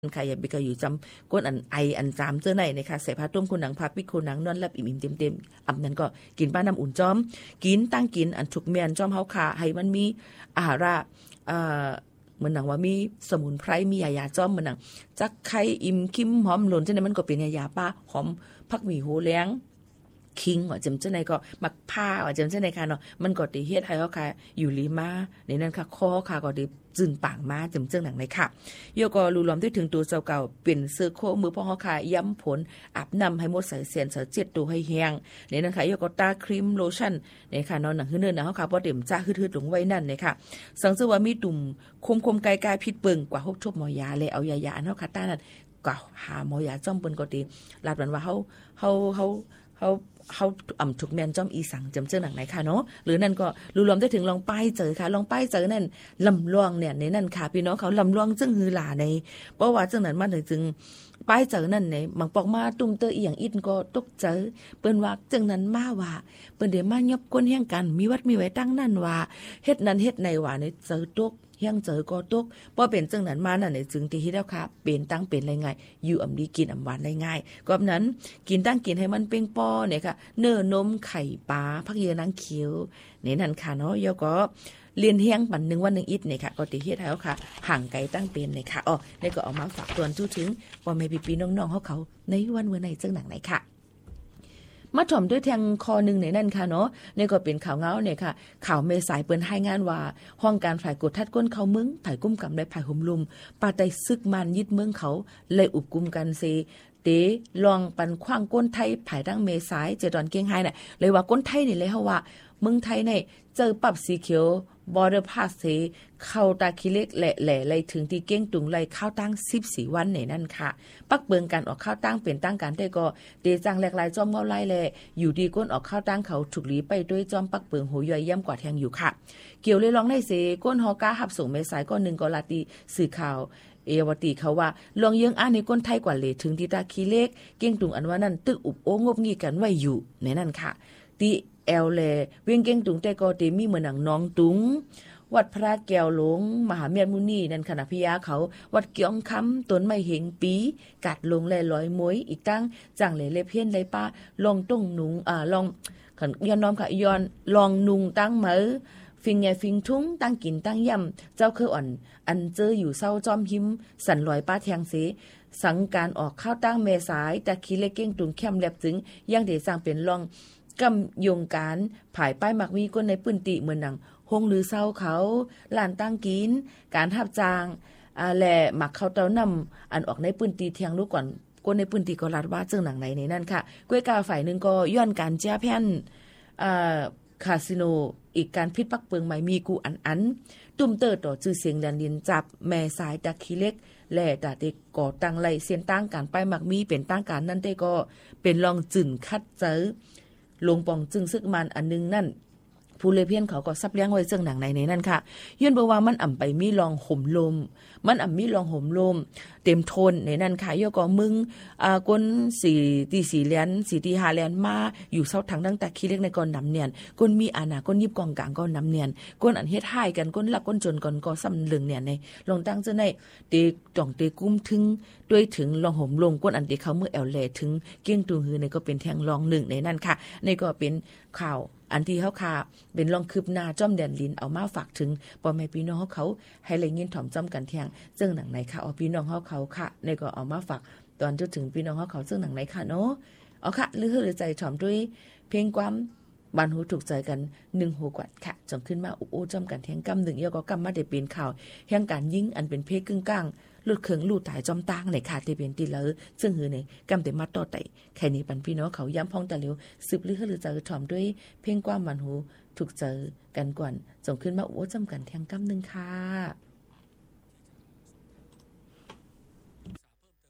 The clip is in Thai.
ค่ะอย่าไปกะอยู่จำก้นอันไออันจามเจอไหนนะคะใส่ผ้าต้มคนหนังผ้าปิดคนหนังนอนหลับอิ่มๆเต็มๆอันนั้นก็กินป้าน้ำอุ่นจอมกินตั้งกินอันฉุกเมียนจอมเฮาขาให้มันมีอาหาระเหมือนหนังว่ามีสมุนไพรมียาจอมเหมือนหนังจักไข่อิ่มคิมหอมหล่นจังได๋มันก็เป็นยาป้าหอมผักหมี่โหแล้งคิงว่าจำจังได๋ก็มักผ้าว่าจำจังได๋ค่ะเนาะมันก็ติเฮ็ดให้เฮาค่ะอยู่ลีมาในนั้นค่ะคอค่ะก็ได้จึงปางมาจำจังหนังในค่ะโยก็รู้ล้อมได้ถึงตัวเจ้าเก่าเป็นเสื้อโคมือพ่อเฮาค่ะย้ำผลอาบน้ำให้หมดใส่เสียนใส่เจ็ดตัวให้แห้งในนั้นค่ะโยก็ตาครีมโลชั่นในค่ะเนาะหนังหื้อเนินนะเฮาค่ะบ่เต็มจ้าฮึดๆลงไว้นั่นในค่ะสังสึกว่ามีตุ่มคมๆไกลๆพิษเปิงกว่า6ทบหมอยาเลยเอายาอันเฮาค่ะต้านั่นก็หาหมอยาจ้อมเปิ้นก็ดีลาดว่าเฮาถูกแมนจอมอีสังจำเจอหนังไหนค่ะเนาะหรือนั่นก็รู้รวมได้ถึงลองป้ายเจอค่ะลองป้ายเจอนั่นลำลวงเนี่ยในนั่นค่ะพี่น้องเขาลำลวงจึงฮือหลาในเพราะว่าจังนั้นมันถึงป้ายเจอนั่นเนี่ยบางปอกมาตุ้มเตออีหยังอินก็ตกเจอเปิ้นว่าจังนั้นมาว่าเปิ้นเดี๋ยวมายบก้นแห่งกันมีวัดมีไว้ตั้งนั่นว่าเฮ็ดนั้นเฮ็ดในว่าในเจอตกยังเจอก็ตกบ่เป็นจังนั้นมานั่นจึงที่เฮ็ดแล้วค่ะเป็นตั้งเป็นไรง่ายอยู่อำดีกินอำหวานได้ง่ายก็นั้นกินตั้งกินให้มันเป้งป้อเนี่ยค่ะเนื้อนมไข่ปลาผักเยนางเขียวนี่นั่นค่ะเนาะยก็เรียนเฮียงปันนึงวันนึงอิดเนี่ยค่ะก็ที่เฮ็ดให้เฮาค่ะห่างไกลตั้งเป็นเนี่ยค่ะอ๋อนี่ก็เอามาฝากตวนจู้ถึงพ่อแม่พี่ๆน้องๆเขาในวันมื้อไหนจังหนังไหนค่ะมาถ่อมด้วยแทงคอหนึ่งในนั่นค่ะเนาะนี่ก็เป็นข่าวเงาเนี่ยค่ะข่าวเมษายเปิ้นให้งานว่าห้องการฝ่ายกดทัดก้นเขามึงฝ่ายกุ้มกำได้ฝ่ายห่มลุมปาไตซึกมันยึดเมืองเขาเลยอุบกุมกันเซเตลองปันขว้างก้นไทยฝ่ายดั้งเมษายเจดอนเกียงไฮน่ะเลยว่าก้นไทยนี่เลยเฮาว่าเมืองไทยเนี่ยเจอปรับสีเขียวบอร์เดอร์พาสเซเข้าตาคิเล็กแหล่ๆเลยถึงที่เก้งตุงเลยเข้าตั้ง14วันในนั่นค่ะปักเบิงการออกเข้าตั้งเป็นตั้งการได้ก็เดจังแหลกลายจอมเงาไล่แลอยู่ดีก้นออกเข้าตั้งเขาถูกหลีไปด้วยจอมปักเบิงโหย่อยย่ำกว่าแทงอยู่ค่ะเกี่ยวเลยร้องได้เสก้นฮอก้าหับส่งเมษายก้อน1ก็ลาตีสื่อข่าวเอวตีเขาว่าลองเยื้องอ้านในก้นไทยกว่าเลยถึงที่ตาคิเล็กเก้งตุงอันว่านั่นตึกอุบโอ้งบงี้กันไว้อยู่ในนั่นค่ะตีแอลแลเวียงเก้งตุงแต่ก็เตมีเหมือนหนังน้องตุงวัดพระแก้วหลงมหาเมียนมุนีนั่นคณะพญาเขาวัดเกียงคำต้นไม้เหงปีกัดลงแลลอยมวยอีกตั้งจังเลยเพี้ยนเลยป้าลองต้งหนุงลองย้อนน้อมค่ะย้อนลองนุงตั้งเหมอฟิงใหญ่ฟิงทุ่งตั้งกินตั้งย่ำเจ้าคืออ่อนอันเจออยู่เศร้าจอมหิมสันลอยป้าแทงเสสังการออกข้าวตั้งเมษายแต่คิเลเก้งตุงเข้มแลบถึงยังเดสร้างเป็นลองกำยงการผายป้ายมักมีก้นในปื้นติเหมือนหนังหงหรือเศร้าเขาลานตั้งกินการทับจางแหล่หมักเขาเต้านำอันออกในปื้นตีเทียงลูกก่อนก้นในปื้นตีก็รัดว่าเจิงหนังไหนในนั่นค่ะก้วยกาฝ่ายนึงก็ย้อนการแจ้แพ่นคาสิโนอีกการพิษปักเปิงใหม่มีกูอันตุ้มเตอร์ต่อชื่อเสียงดันดินจับแม่สายตะคีเล็กแหล่ตาเด็กก่อตั้งไหลเสียนตั้งการป้ายมักมีเป็นตั้งการนั่นได้ก็เป็นลองจึนคัดเจอลงปองจึงซึกมันอันนึงนั่นผู้เลเพียนเขาก็ซับเลี้ยงไว้เจิงหนังในนั่นค่ะย้อนบอกว่ามันอ่ำไปมีลองห่มลมมันอ่ำมีลองห่มลมเต็มทนในนั่นค่ะย่อก็มึงก้น4ตี4เหรียญ4ตี5เหรียญมาอยู่เซาทางตั้งแต่ขี้เล็กในก่อนนำเนียนก้นมีอาณาก้นยิบกองกลางก็นำเนียนก้นอันเฮ็ดให้กันก้นลักก้นจนก่อนก็ซ้ำเหลืองเนี่ยในลองตั้งเจ้าในเตจ่องเตกุ้มถึงด้วยถึงลองห่มลมก้นอันที่เขาเมื่อแอลแลถึงเกี้ยงตูฮือในก็เป็นแทงลอง1ในนั่นค่ะในก็เป็นข่าวอันที่เขาค่ะเป็นลองคืบหน้าจ้อมแดนลินเอามาฝากถึงพ่อแม่พี่น้องเขาให้เลยยินถ่อมจ้อมกันแทงซึ่งหนังไหนค่ะเอาพี่น้องเขาค่ะในก็เอามาฝากตอนจนถึงพี่น้องเขาซึ่งหนังไหนค่ะเนาะเอาค่ะลือหรือใจถ่อมด้วยเพลงความบันหูถูกใจกัน1หูกว่าค่ะจงขึ้นมาอุโอจ้อมกันแทงกำ1ยก็กำมาได้เป็นข่าวแห่งการยิงอันเป็นเพศกึ่งกลางลุดเขิงลู่ตายจอมตางในขาที่เป็นตีเลอซึ่งหือในกำเต็มมัดต่อไตแค่นี้ปันพี่น้องเขาย้ำพ้องตะเหลียวสืบลือหรือใจถ่อมด้วยเพลงความบันหูถูกใจกันก่อนส่งขึ้นมาอุโอจ้อมกันแทงกำ1ค่ะ